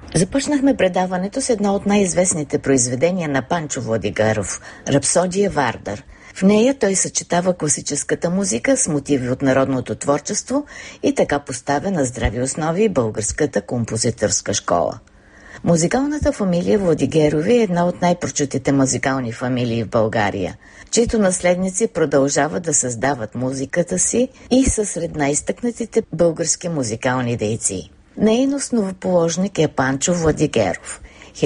Започнахме предаването с едно от най-известните произведения на Панчо Владигаров – Рапсодия Вардар. В нея той съчетава класическата музика с мотиви от народното творчество и така поставя на здрави основи българската композиторска школа. Музикалната фамилия Владигерови е една от най-прочутите музикални фамилии в България, чието наследници продължават да създават музиката си и са сред най-изтъкнатите български музикални дейци. Нейн основоположник е Панчо Владигеров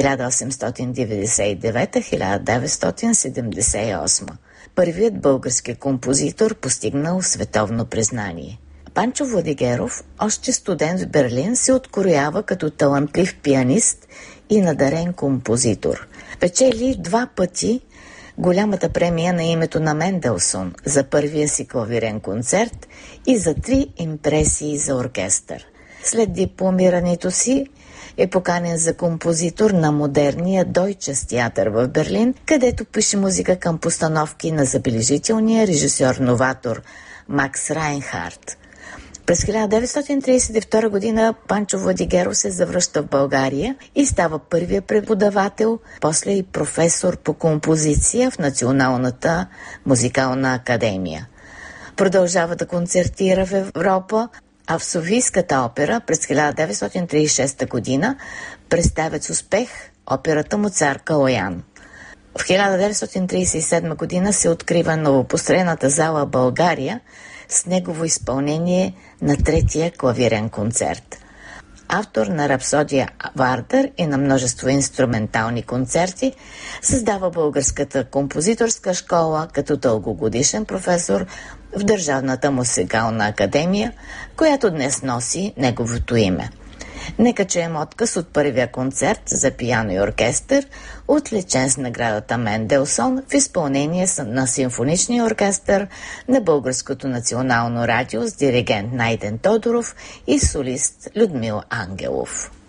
1899-1978. Първият български композитор, постигнал световно признание. Панчо Владигеров, още студент в Берлин, се откроява като талантлив пианист и надарен композитор. Печели 2 пъти голямата премия на името на Менделсон за първия си клавирен концерт и за 3 импресии за оркестър. След дипломирането си е поканен за композитор на модерния Deutsches театър в Берлин, където пише музика към постановки на забележителния режисьор-новатор Макс Райнхард. През 1932 година Панчо Владигеров се завръща в България и става първия преподавател, после и професор по композиция в Националната музикална академия. Продължава да концертира в Европа, а в Софийската опера през 1936 година представят с успех операта му Цар Калоян. В 1937 година се открива новопостроената зала България с негово изпълнение на 3-тия клавирен концерт. Автор на Рапсодия Вардар и на множество инструментални концерти, създава българската композиторска школа като дългогодишен професор в Държавната музикална академия, която днес носи неговото име. Нека чуем откъс от първия концерт за пиано и оркестър, отличен с наградата Менделсон в изпълнение на симфоничния оркестър на Българското национално радио с диригент Найден Тодоров и солист Людмил Ангелов.